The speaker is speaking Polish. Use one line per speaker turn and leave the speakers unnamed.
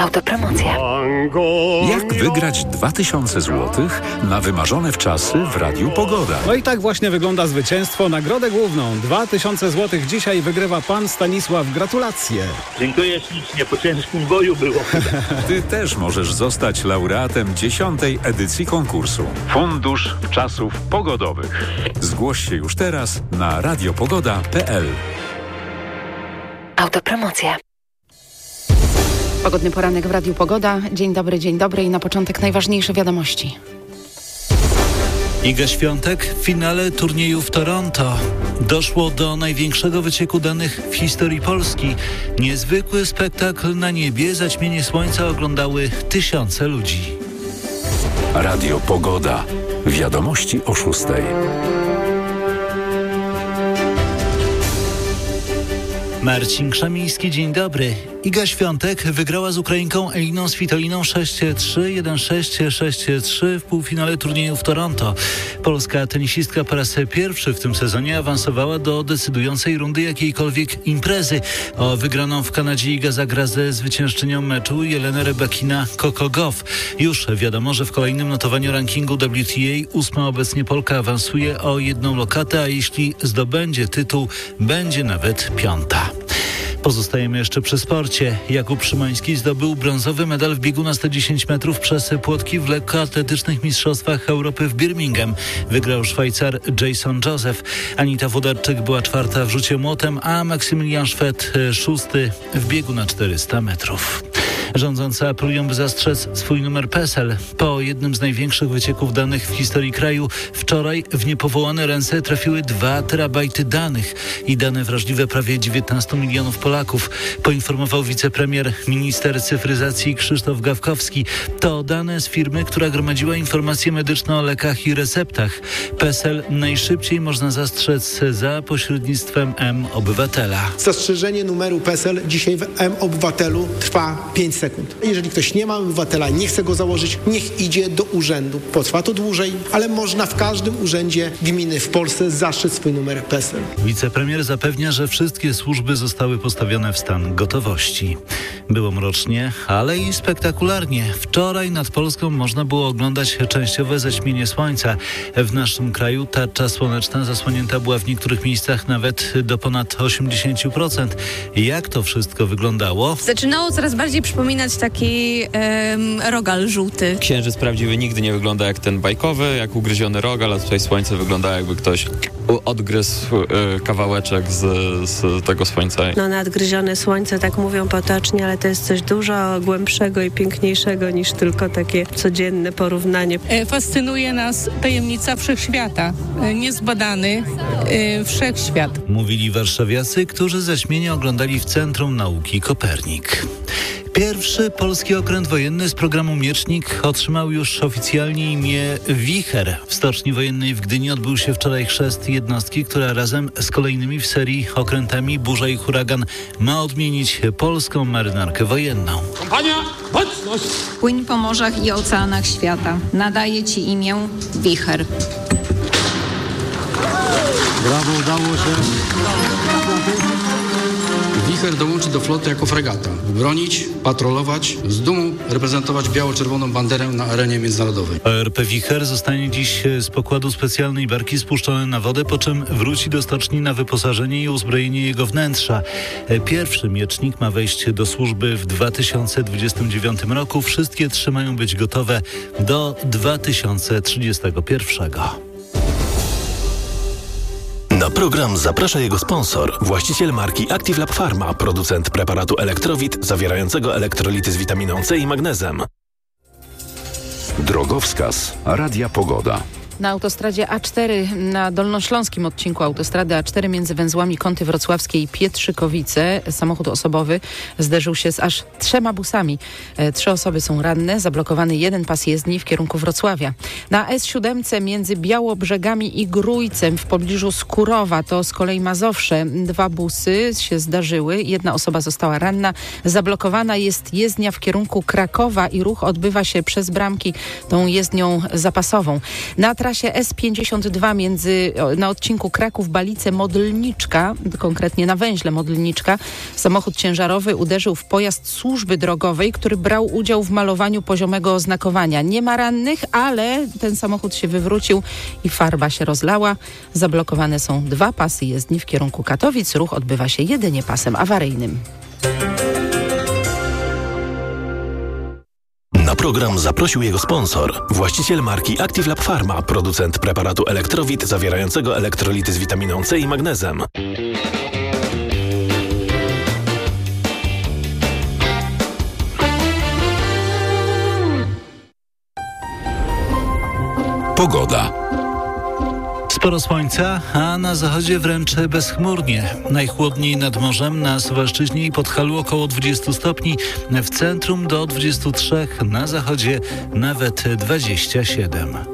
Autopromocja.
Jak wygrać 2000 zł na wymarzone wczasy w Radiu Pogoda?
No i tak właśnie wygląda zwycięstwo. Nagrodę główną 2000 zł dzisiaj wygrywa pan Stanisław. Gratulacje.
Dziękuję ślicznie, po ciężkim boju było.
Ty też możesz zostać laureatem 10. edycji konkursu. Fundusz Czasów Pogodowych. Zgłoś się już teraz na radiopogoda.pl.
Autopromocja.
Pogodny poranek w Radiu Pogoda. Dzień dobry i na początek najważniejsze wiadomości.
Iga Świątek w finale turnieju w Toronto. Doszło do największego wycieku danych w historii Polski. Niezwykły spektakl na niebie, zaćmienie słońca oglądały tysiące ludzi.
Radio Pogoda. Wiadomości o 6:00.
Marcin Krzemiński, dzień dobry. Iga Świątek wygrała z Ukrainką Eliną Svitoliną 6-3, 1-6, 6-3 w półfinale turnieju w Toronto. Polska tenisistka po raz pierwszy w tym sezonie awansowała do decydującej rundy jakiejkolwiek imprezy. O wygraną w Kanadzie Iga zagra ze zwyciężczynią meczu Jelenę Rybakina-Coco Gauff. Już wiadomo, że w kolejnym notowaniu rankingu WTA 8. obecnie Polka awansuje o 1 lokatę, a jeśli zdobędzie tytuł, będzie nawet 5. Pozostajemy jeszcze przy sporcie. Jakub Szymański zdobył brązowy medal w biegu na 110 metrów przez płotki w lekkoatletycznych mistrzostwach Europy w Birmingham. Wygrał Szwajcar Jason Joseph. Anita Włodarczyk była 4. w rzucie młotem, a Maksymilian Szwed 6. w biegu na 400 metrów. Rządzący apelują, by zastrzec swój numer PESEL. Po jednym z największych wycieków danych w historii kraju wczoraj w niepowołane ręce trafiły 2 terabajty danych i dane wrażliwe prawie 19 milionów Polaków, poinformował wicepremier, minister cyfryzacji Krzysztof Gawkowski. To dane z firmy, która gromadziła informacje medyczne o lekach i receptach. PESEL najszybciej można zastrzec za pośrednictwem mObywatela.
Zastrzeżenie numeru PESEL dzisiaj w mObywatelu trwa 5 sekund. Jeżeli ktoś nie ma obywatela, nie chce go założyć, niech idzie do urzędu. Potrwa to dłużej, ale można w każdym urzędzie gminy w Polsce zastrzec swój numer PESEL.
Wicepremier zapewnia, że wszystkie służby zostały postawione w stan gotowości. Było mrocznie, ale i spektakularnie. Wczoraj nad Polską można było oglądać częściowe zaćmienie słońca. W naszym kraju tarcza słoneczna zasłonięta była w niektórych miejscach nawet do ponad 80%. Jak to wszystko wyglądało?
Zaczynało coraz bardziej przypominać taki rogal żółty.
Księżyc prawdziwy nigdy nie wygląda jak ten bajkowy, jak ugryziony rogal, a tutaj słońce wygląda jakby ktoś odgryzł kawałeczek z tego słońca.
No nadgryzione słońce, tak mówią potocznie, ale to jest coś dużo głębszego i piękniejszego niż tylko takie codzienne porównanie.
Fascynuje nas tajemnica wszechświata, niezbadany wszechświat.
Mówili warszawiacy, którzy zaćmienie oglądali w Centrum Nauki Kopernik. Pierwszy polski okręt wojenny z programu Miecznik otrzymał już oficjalnie imię Wicher. W Stoczni Wojennej w Gdyni odbył się wczoraj chrzest jednostki, która razem z kolejnymi w serii okrętami Burza i Huragan ma odmienić polską marynarkę wojenną.
Kompania, mocność!
Płyń po morzach i oceanach świata. Nadaje ci imię Wicher.
Brawo, udało się. Wicher dołączy do floty jako fregata. Bronić, patrolować, z dumą reprezentować biało-czerwoną banderę na arenie międzynarodowej.
ORP Wicher zostanie dziś z pokładu specjalnej barki spuszczony na wodę, po czym wróci do stoczni na wyposażenie i uzbrojenie jego wnętrza. Pierwszy Miecznik ma wejść do służby w 2029 roku. Wszystkie 3 mają być gotowe do 2031.
Na program zaprasza jego sponsor, właściciel marki Active Lab Pharma, producent preparatu Elektrowit zawierającego elektrolity z witaminą C i magnezem.
Drogowskaz Radia Pogoda.
Na autostradzie A4, na dolnośląskim odcinku autostrady A4 między węzłami Kąty Wrocławskie i Pietrzykowice samochód osobowy zderzył się z aż 3 busami. 3 osoby są ranne, zablokowany jeden pas jezdni w kierunku Wrocławia. Na S7 między Białobrzegami i Grójcem w pobliżu Skurowa, to z kolei Mazowsze, 2 busy się zdarzyły, 1 osoba została ranna. Zablokowana jest jezdnia w kierunku Krakowa i ruch odbywa się przez bramki tą jezdnią zapasową. Na trasie trasie S52 na odcinku Kraków-Balice-Modlniczka, konkretnie na węźle Modlniczka, samochód ciężarowy uderzył w pojazd służby drogowej, który brał udział w malowaniu poziomego oznakowania. Nie ma rannych, ale ten samochód się wywrócił i farba się rozlała. Zablokowane są 2 pasy jezdni w kierunku Katowic. Ruch odbywa się jedynie pasem awaryjnym.
Na program zaprosił jego sponsor, właściciel marki Active Lab Pharma, producent preparatu Elektrowit zawierającego elektrolity z witaminą C i magnezem.
Pogoda.
Sporo słońca, a na zachodzie wręcz bezchmurnie. Najchłodniej nad morzem, na Suwalszczyźnie i Podhalu około 20 stopni, w centrum do 23, na zachodzie nawet 27.